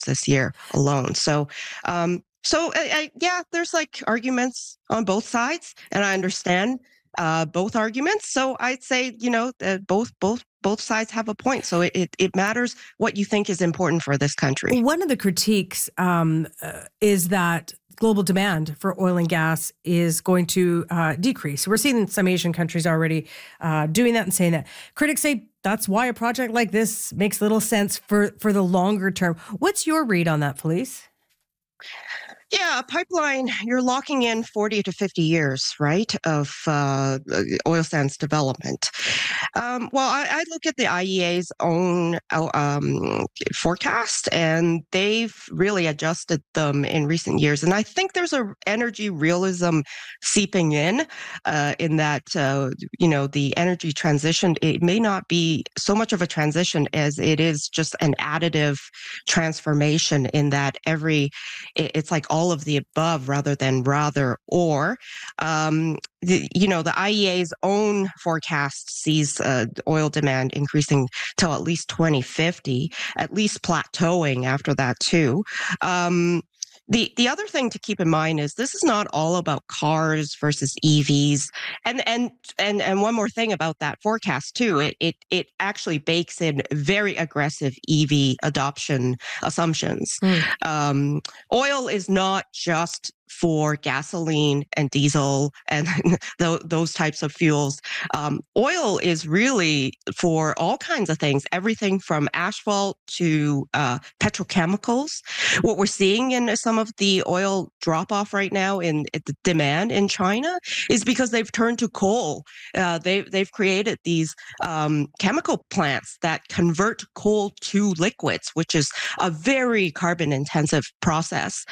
this year alone. So, yeah, there's like arguments on both sides, and I understand both arguments. So I'd say, both sides have a point. So it matters what you think is important for this country. One of the critiques is that global demand for oil and gas is going to decrease. We're seeing some Asian countries already doing that and saying that. Critics say that's why a project like this makes little sense for the longer term. What's your read on that, Felice? Yeah, a pipeline, you're locking in 40 to 50 years, right, of oil sands development. I look at the IEA's own forecast, and they've really adjusted them in recent years. And I think there's a energy realism seeping in that, the energy transition, it may not be so much of a transition as it is just an additive transformation in that it's like all of the above rather than rather or. The IEA's own forecast sees oil demand increasing till at least 2050, at least plateauing after that too. The other thing to keep in mind is this is not all about cars versus EVs, and one more thing about that forecast too. It actually bakes in very aggressive EV adoption assumptions. Oil is not just for gasoline and diesel and those types of fuels. Oil is really for all kinds of things, everything from asphalt to petrochemicals. What we're seeing in some of the oil drop off right now in the demand in China is because they've turned to coal. They've created these chemical plants that convert coal to liquids, which is a very carbon intensive process.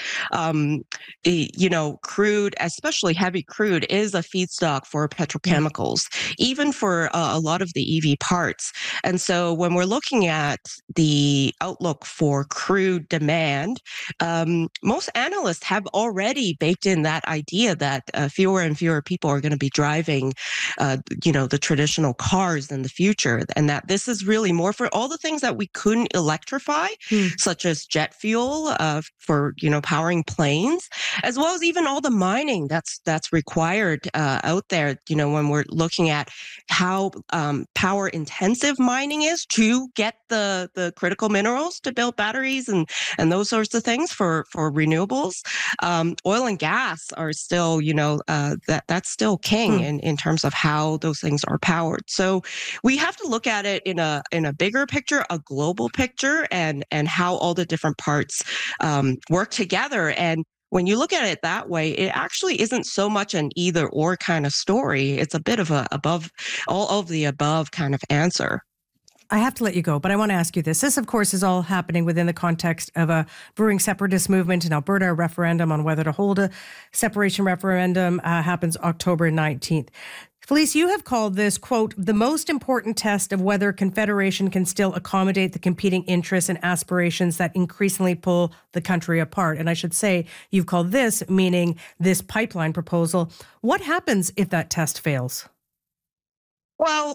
Crude, especially heavy crude, is a feedstock for petrochemicals, even for a lot of the EV parts. And so when we're looking at the outlook for crude demand, most analysts have already baked in that idea that fewer and fewer people are going to be driving, the traditional cars in the future, and that this is really more for all the things that we couldn't electrify, such as jet fuel for powering planes, as well as even all the mining that's required out there. When we're looking at how power intensive mining is to get the critical minerals to build batteries and those sorts of things for renewables, oil and gas are still that's still king in terms of how those things are powered. So we have to look at it in a bigger picture, a global picture, and how all the different parts work together. And when you look at it that way, it actually isn't so much an either or kind of story. It's a bit of a all of the above kind of answer. I have to let you go, but I want to ask you this. This, of course, is all happening within the context of a brewing separatist movement in Alberta. A referendum on whether to hold a separation referendum happens October 19th. Felice, you have called this, quote, the most important test of whether Confederation can still accommodate the competing interests and aspirations that increasingly pull the country apart. And I should say, you've called this, meaning this pipeline proposal. What happens if that test fails? Well,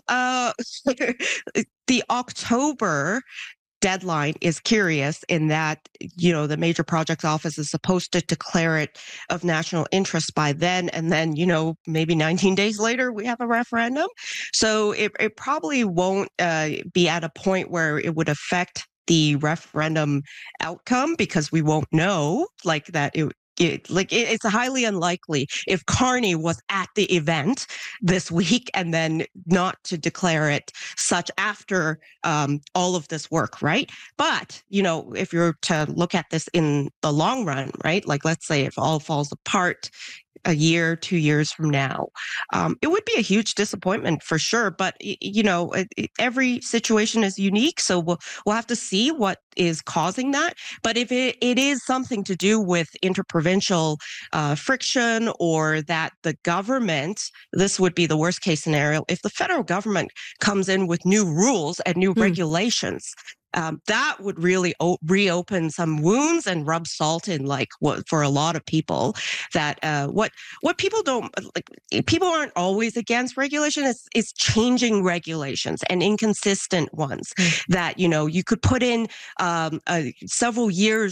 the October deadline is curious in that, the Major Projects Office is supposed to declare it of national interest by then. And then, maybe 19 days later, we have a referendum. So it probably won't be at a point where it would affect the referendum outcome because we won't know like that. It's highly unlikely if Carney was at the event this week and then not to declare it such after all of this work, right? But, if you're to look at this in the long run, right? Like, let's say if all falls apart a year, 2 years from now, it would be a huge disappointment for sure. But every situation is unique, so we'll have to see what is causing that. But if it is something to do with interprovincial friction, or that the government, this would be the worst case scenario, if the federal government comes in with new rules and new regulations. That would really reopen some wounds and rub salt in, for a lot of people. That what people don't like. People aren't always against regulation. It's changing regulations and inconsistent ones that you could put in several years